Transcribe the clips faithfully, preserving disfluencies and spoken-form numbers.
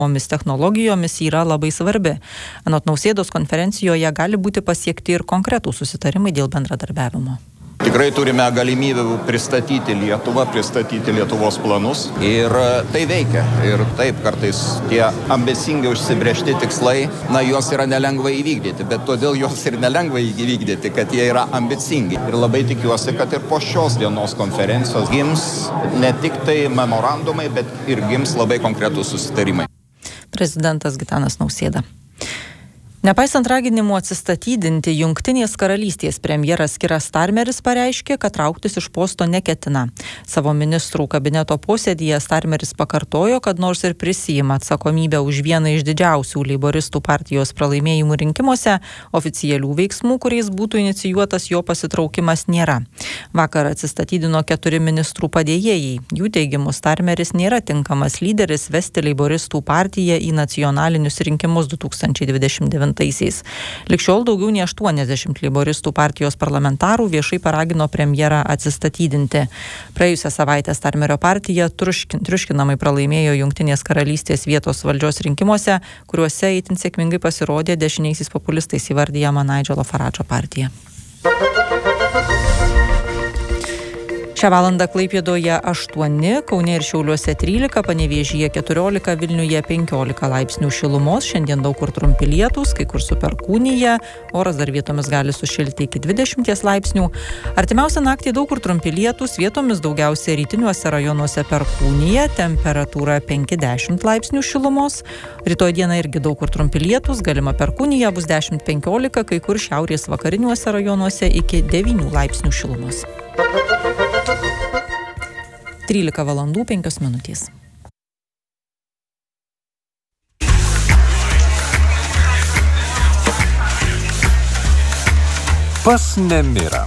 naujomis technologijomis yra labai svarbi. Anot Nausėdos, konferencijoje gali būti pasiekti ir konkretų susitarimai dėl bendradarbiavimo. Tikrai turime galimybę pristatyti Lietuvą, pristatyti Lietuvos planus ir tai veikia. Ir taip kartais tie ambicingai užsibrėžti tikslai, na, juos yra nelengva įvykdyti, bet todėl juos ir nelengva įvykdyti, kad jie yra ambicingi. Ir labai tikiuosi, kad ir po šios dienos konferencijos gims ne tik tai memorandumai, bet ir gims labai konkretūs susitarimai. Prezidentas Gitanas Nausėda. Nepaisant raginimų atsistatydinti, Jungtinės karalystės premjeras Kiras Starmeris pareiškė, kad trauktis iš posto neketina. Savo ministrų kabineto posėdyje Starmeris pakartojo, kad nors ir prisijima atsakomybę už vieną iš didžiausių leiboristų partijos pralaimėjimų rinkimuose, oficialių veiksmų, kuriais būtų inicijuotas jo pasitraukimas, nėra. Vakar atsistatydino keturi ministrų padėjėjai. Jų teigimu, Starmeris nėra tinkamas lyderis vesti leiboristų partiją į nacionalinius rinkimus du tūkstančiai dvidešimt devintaisiais. Lig šiol daugiau nei aštuoniasdešimt leiboristų partijos parlamentarų viešai paragino premjerą atsistatydinti. Praėjusią savaitę Starmerio partija triuškin, triuškinamai pralaimėjo Jungtinės karalystės vietos valdžios rinkimuose, kuriuose itin sėkmingai pasirodė dešiniaisiais populistais įvardyjama Nigelo Faradžo partija. Šią valandą Klaipėdoje aštuoni, Kaune ir Šiauliuose trylika, Panevėžyje keturiolika, Vilniuje penkiolika laipsnių šilumos. Šiandien daug kur trumpi lietūs, kai kur su perkūnija. Oras dar vietomis gali sušilti iki dvidešimt laipsnių. Artimiausią naktį daug kur trumpi lietūs, vietomis daugiausia rytiniuose rajonuose perkūnija. Temperatūra penki dešimt laipsnių šilumos. Rytoj dieną irgi daug kur trumpi lietūs, galima perkūnija, bus dešimt penkiolika, kai kur šiaurės vakariniuose rajonuose iki devynių laipsnių šilumos. trylika valandų penkios minutės. Pas nemirą.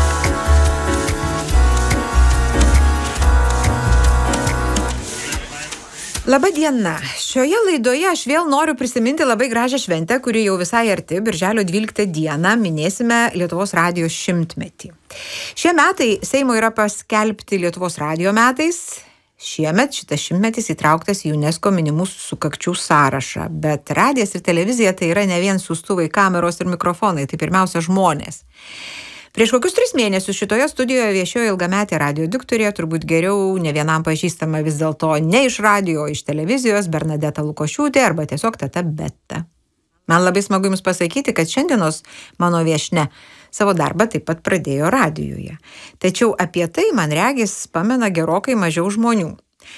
Labą dieną. Šioje laidoje aš vėl noriu prisiminti labai gražią šventę, kuri jau visai arti, birželio dvyliktą dieną minėsime Lietuvos radijo šimtmetį. Šie metai Seimo yra paskelbti Lietuvos radijo metais. Šiemet šitas šimtmetis įtrauktas į UNESCO minimų sukakčių sąrašą, bet radijas ir televizija tai yra ne vien siųstuvai, kameros ir mikrofonai, tai pirmiausia žmonės. Prieš kokius tris mėnesius šitoje studijoje viešėjo ilgametė radijo diktorė, turbūt geriau ne vienam pažįstama vis dėlto ne iš radijo, o iš televizijos, Bernadeta Lukošiūtė arba tiesiog teta Beta. Man labai smagu Jums pasakyti, kad šiandienos mano viešnia savo darbą taip pat pradėjo radijuje. Tačiau apie tai, man regis, pamena gerokai mažiau žmonių.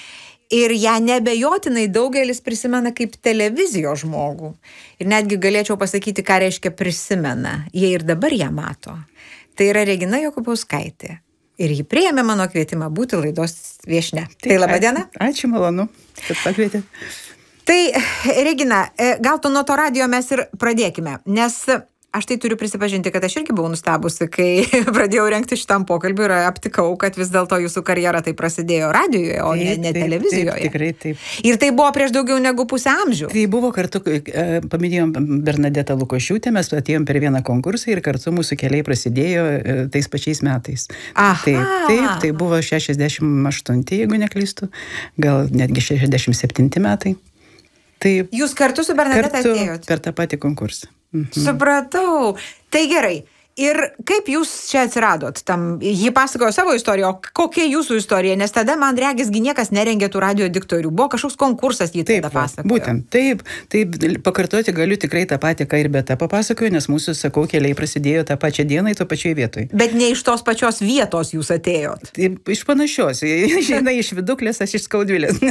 Ir ją nebejotinai daugelis prisimena kaip televizijos žmogų. Ir netgi galėčiau pasakyti, ką reiškia prisimena. Jie ir dabar ją mato. Tai yra Regina Jokubauskaitė. Ir ji priėmė mano kvietimą būti laidos viešnia. Tai, tai laba diena. Ačiū, malonu, kad pakvietė. Tai, Regina, gal tu nuo to radijo mes ir pradėkime, nes aš tai turiu prisipažinti, kad aš irgi buvau nustebusi, kai pradėjau rengti šitam pokalbiui ir aptikau, kad vis dėlto jūsų karjera tai prasidėjo radijoje, o taip, ne, ne taip, televizijoje. Taip, tikrai taip. Ir tai buvo prieš daugiau negu pusę amžių. Tai buvo kartu, paminėjom Bernadetą Lukošiūtę, mes atėjom per vieną konkursą ir kartu mūsų keliai prasidėjo tais pačiais metais. Aha. Taip, taip, tai buvo šešiasdešimt aštunti, jeigu neklystu, gal netgi šešiasdešimt septinti metai. Taip, jūs kartu su Bernadeta atėjot? Per tą patį konkursą. Mhm. Supratau. Tai gerai. Ir kaip jūs čia atsiradot? Tam, ji pasakojo savo istoriją, o kokia jūsų istorija? Nes tada, man regisgi, niekas nerengė tų radijo diktorių. Buvo kažkoks konkursas, jį tada pasakojo. Būtent, taip, taip, pakartoti galiu tikrai tą patį, ką ir Beta papasakojo, nes mūsų, sakau, keliai prasidėjo tą pačią dieną, to pačioj vietoj. Bet ne iš tos pačios vietos jūs atėjot? Taip, iš panašios. Jinai iš Viduklės, aš iš Skaudvilės.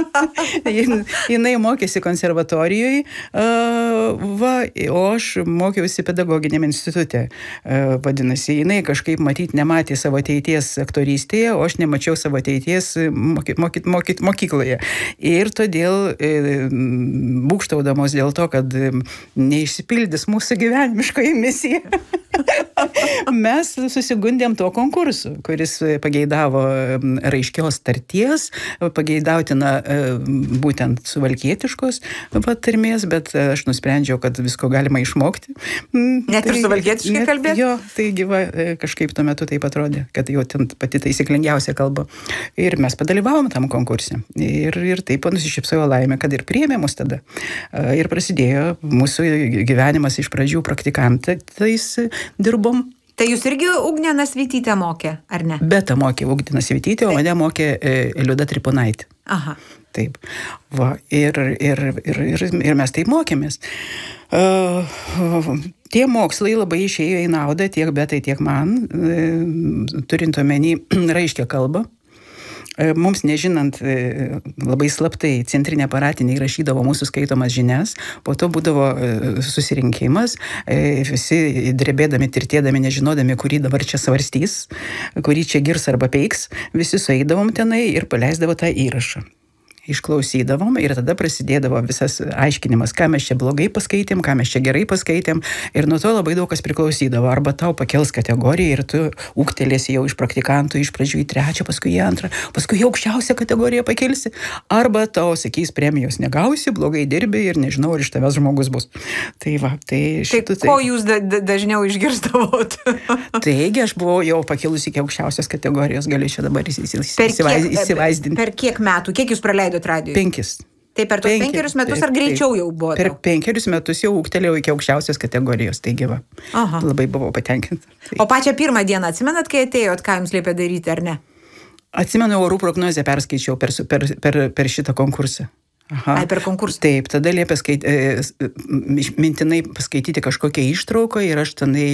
Jinai mokėsi konservatorijoje, va, o aš mokiausi pedagoginiam institute. Vadinasi, jinai kažkaip matyt nematė savo ateities aktorystėje, o aš nemačiau savo ateities moky, moky, moky, mokykloje. Ir todėl būgštaudamos dėl to, kad neišsipildys mūsų gyvenimiškoji misija, mes susigundėm tuo konkursu, kuris pageidavo raiškios tarties, pageidautina būtent suvalkietiškos patarmės, bet aš nusprendžiau nusprendžiau, kad visko galima išmokti. Net tai, ir suvalkietiškai kalbėti? Jo, taigi va, kažkaip tuo metu taip atrodė, kad jau ten pati taisyklingiausia kalba. Ir mes padalyvavom tam konkurse. Ir, ir taip nusišypsojo laimė, kad ir priėmė mus tada. Ir prasidėjo mūsų gyvenimas iš pradžių praktikantais dirbom. Tai jūs irgi Ugnė Nasvytytė mokė, ar ne? Beta mokė Ugnė Nasvytytė, o mane mokė Liuda Triponaitė. Aha. Taip. Va, ir, ir, ir, ir, ir mes taip mokėmės. Uh, tie mokslai labai išėjo į naudą tiek Betai, tiek man, uh, turint omeny raiškę kalbą. Mums nežinant, labai slaptai centrinė aparatinė įrašydavo mūsų skaitomas žinias, po to būdavo susirinkimas, visi drebėdami, tirtėdami, nežinodami, kurį dabar čia svarstys, kurį čia girs arba peiks, visi sueidavom tenai ir paleisdavo tą įrašą. Išklausydavom ir tada prasidėdavo visas aiškinimas, ką mes čia blogai paskaitėm, ką mes čia gerai paskaitėm ir nuo to labai daug kas priklausydavo. Arba tau pakels kategoriją ir tu ūgtelėsi jau iš praktikantų iš pradžių į trečią, paskui į antrą, paskui į aukščiausią kategoriją pakelsi. Arba tau sakys, premijos negausi, blogai dirbi ir nežinau, ar iš tavęs žmogus bus. Tai va, tai šitų... Tai ko jūs da, da, dažniau išgirstavot? Taigi aš buvau jau pakilusi iki aukščiausios kategorijos, galiu čia dabar įsivaizdinti. Per kiek metų? Kiek jūs praleidot radijoje? Penkis. Tai per tos Penki, penkerius metus taip, ar greičiau taip, jau buvo? Per tau? penkerius metus jau ūgtelėjau iki aukščiausios kategorijos, taigi va. Aha. Labai buvau patenkinta. Tai. O pačią pirmą dieną atsimenat, kai atėjot, ką jums liepė daryti, ar ne? Atsimenu, orų prognozę perskaičiau per, per, per, per šitą konkursą. Aha. Ai, per konkursą. Taip, tada liepė skait, e, mintinai paskaityti kažkokią ištrauką ir aš tenai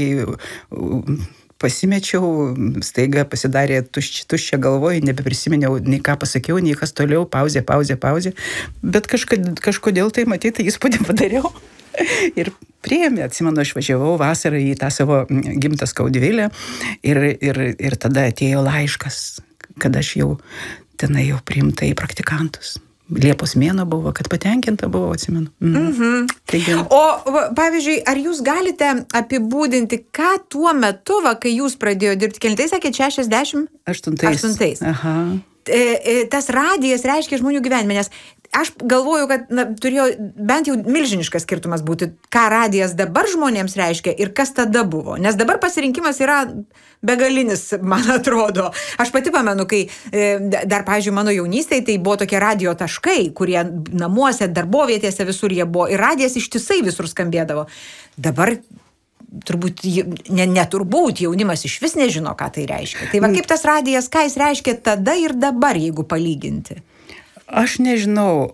pasimečiau, staiga pasidarė tuščia, tuščia galvoj, nebeprisiminiau nei ką pasakiau, nei kas toliau, pauzė, pauzė, pauzė, bet kažkod, kažkodėl tai matyti įspūdį padariau. Ir priėmė, atsimenu, aš važiavau vasarą į tą savo gimtą Skaudvilę ir, ir, ir tada atėjo laiškas, kad aš jau tenai jau priimta į praktikantus. Liepos mėno buvo, kad patenkinta buvo, atsimenu. Mm. Mhm. Taigi... O, pavyzdžiui, ar jūs galite apibūdinti, ką tuo metu, va, kai jūs pradėjote dirbti, kelintais, sakėt, šešiasdešimt aštuntais. aštuntais. Aha. Tas radijas reiškia žmonių gyvenime, nes aš galvoju, kad na, turėjo bent jau milžiniškas skirtumas būti, ką radijas dabar žmonėms reiškia ir kas tada buvo. Nes dabar pasirinkimas yra begalinis, man atrodo. Aš pati pamenu, kai dar, pavyzdžiui, mano jaunystėje tai buvo tokie radijo taškai, kurie namuose, darbovietėse visur jie buvo ir radijas ištisai visur skambėdavo. Dabar turbūt, ne, ne turbūt, jaunimas iš vis nežino, ką tai reiškia. Tai va, kaip tas radijas, ką jis reiškia tada ir dabar, jeigu palyginti? Aš nežinau,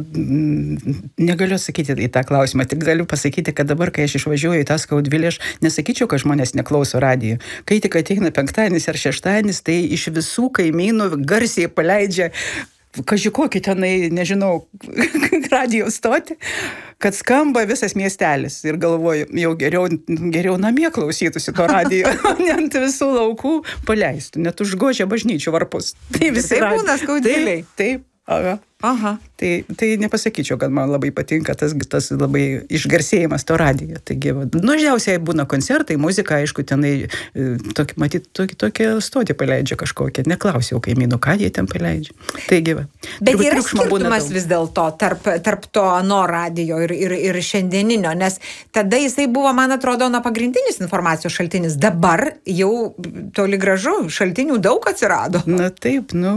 negaliu atsakyti į tą klausimą, tik galiu pasakyti, kad dabar, kai aš išvažiuoju į tą Skaudvilę, aš nesakyčiau, kad žmonės neklauso radijo. Kai tik ateina penktadienis ar šeštadienis, tai iš visų kaimynų garsiai paleidžia kažkokį tenai, nežinau, radijo stoti, kad skamba visas miestelis ir galvoju, jau geriau, geriau namie klausytųsi to radijo, ne ant visų laukų paleistų, net užgožia bažnyčių varpus. Tai visi taip būna Skaudvilėj. Taip, taip. Aha. Aha. Tai, tai nepasakyčiau, kad man labai patinka tas, tas labai išgarsėjimas to radijo. Taigi, nuožiausiai būna koncertai, muzika, aišku, tenai, tokį, matyt, tokį, tokią stotį paleidžia kažkokią. Neklausiau kaimynų, ką jie ten paleidžia. Taigi, va. Bet yra skirtumas vis dėlto tarp, tarp to ano radijo ir, ir, ir šiandieninio, nes tada jisai buvo, man atrodo, na, pagrindinis informacijos šaltinis. Dabar jau toli gražu šaltinių daug atsirado. Na taip, nu...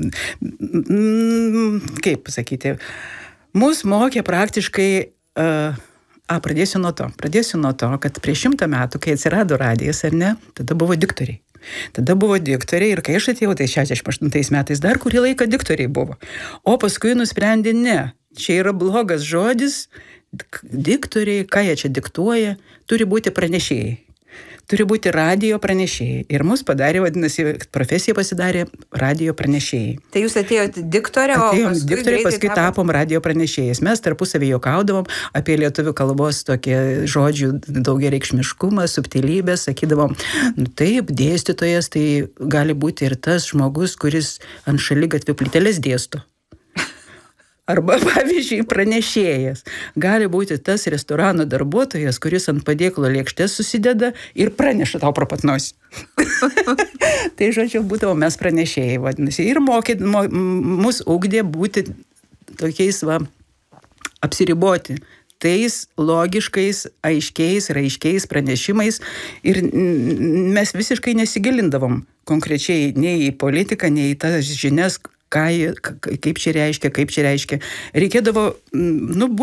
Mm, kaip pasakyti, mus mokė praktiškai, uh, a, pradėsiu nuo to, pradėsiu nuo to, kad prieš šimtą metų, kai atsirado radijas, ar ne, tada buvo diktoriai. Tada buvo diktoriai ir kai aš atėjau, tai šešiasdešimt aštuntais metais dar kurį laiką diktoriai buvo. O paskui nusprendė, ne, čia yra blogas žodis, diktoriai, ką jie čia diktuoja, turi būti pranešėjai. Turi būti radijo pranešėjai. Ir mus padarė, vadinasi, profesija pasidarė radijo pranešėjai. Tai jūs atėjote diktorė, o Atėjom paskui, diktorė, paskui tapom... tapom radijo pranešėjais. Mes tarpusavį juokaudavom apie lietuvių kalbos tokie žodžių daugiareikšmiškumą, subtilybę, sakydavom, nu taip, dėstytojas tai gali būti ir tas žmogus, kuris ant šaligatvių plyteles dėsto. Arba, pavyzdžiui, pranešėjas. Gali būti tas restorano darbuotojas, kuris ant padėklo lėkštės susideda ir praneša tau pro pat nosį. Tai, žodžiu, būdavo mes pranešėjai, vadinasi. Ir mokė, mus ugdė būti tokiais, va, apsiriboti paprastais, logiškais, aiškiais, raiškiais pranešimais ir mes visiškai nesigilindavom konkrečiai nei į politiką, nei į tas žinias, ką, kaip čia reiškia, kaip čia reiškia. Reikėdavo, nu,